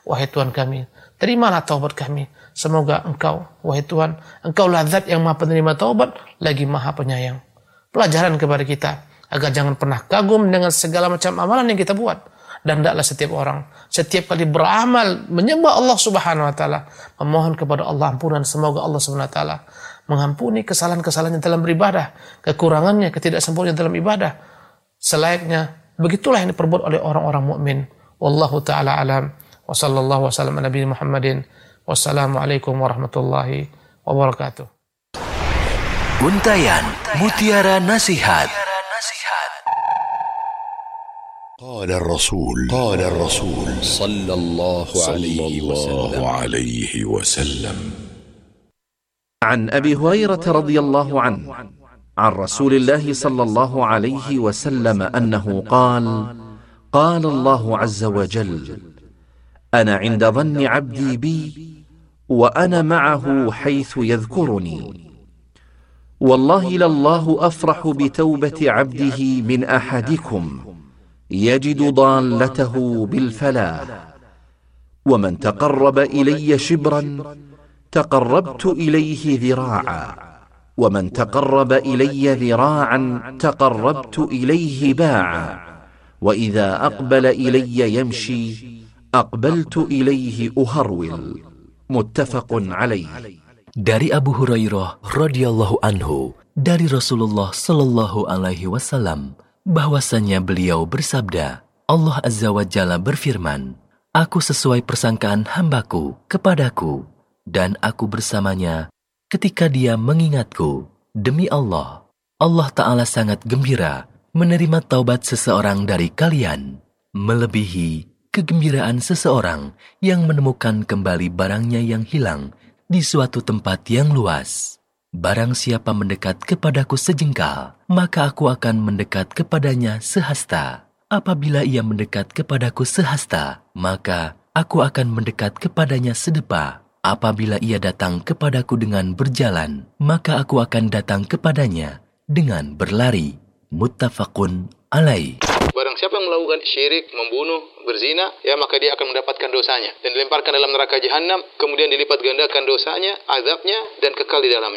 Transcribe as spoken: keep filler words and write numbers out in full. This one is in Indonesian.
wahai Tuhan kami, terimalah taubat kami. Semoga Engkau, wahai Tuhan, Engkaulah Zat yang Maha Penerima taubat, lagi Maha Penyayang. Pelajaran kepada kita, agar jangan pernah kagum dengan segala macam amalan yang kita buat. Dan hendaklah setiap orang, setiap kali beramal, menyembah Allah Subhanahu Wa Taala, memohon kepada Allah ampunan. Semoga Allah Subhanahu Wa Taala mengampuni kesalahan-kesalahannya dalam beribadah, kekurangannya, ketidaksempurnaan dalam ibadah. Selayaknya, begitulah yang diperbuat oleh orang-orang mukmin. Wallahu ta'ala alam. Wa sallallahu wa sallam ala Nabi Muhammadin. Wassalamualaikum warahmatullahi wabarakatuh. Untayan Mutiara Nasihat. قال الرسول قال الرسول صلى الله عليه وسلم عليه وسلم عن أبي هريرة رضي الله عنه عن رسول الله صلى الله عليه وسلم أنه قال قال الله عز وجل أنا عند ظن عبدي بي وأنا معه حيث يذكرني والله لله أفرح بتوبة عبده من أحدكم يجد ضالته بالفلاح ومن تقرب إلي شبرا تقربت إليه ذراعا ومن تقرب إلي ذراعا تقربت إليه باعا وإذا أقبل إلي يمشي أقبلت إليه أهرول متفق عليه. Dari Abu Hurairah radhiyallahu anhu, dari Rasulullah sallallahu alaihi wasallam, bahwasanya beliau bersabda, Allah Azza wa Jalla berfirman, aku sesuai persangkaan hambaku kepadaku, dan aku bersamanya ketika dia mengingatku. Demi Allah, Allah Ta'ala sangat gembira menerima taubat seseorang dari kalian, melebihi kegembiraan seseorang yang menemukan kembali barangnya yang hilang di suatu tempat yang luas. Barang siapa mendekat kepadaku sejengkal, maka aku akan mendekat kepadanya sehasta. Apabila ia mendekat kepadaku sehasta, maka aku akan mendekat kepadanya sedepa. Apabila ia datang kepadaku dengan berjalan, maka aku akan datang kepadanya dengan berlari. Muttafaqun alaih. Barang siapa yang melakukan syirik, membunuh, berzina, ya maka dia akan mendapatkan dosanya dan dilemparkan dalam neraka jahanam, kemudian dilipat gandakan dosanya, azabnya, dan kekal di dalamnya.